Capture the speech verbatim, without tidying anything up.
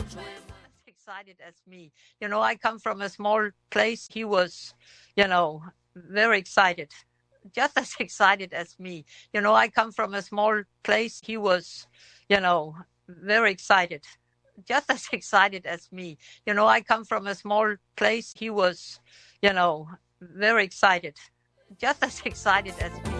As excited as me. You know, I come from a small place. He was, you know, very excited, just as excited as me. You know, I come from a small place. He was, you know, very excited, just as excited as me. You know, I come from a small place. He was, you know, very excited, just as excited as me.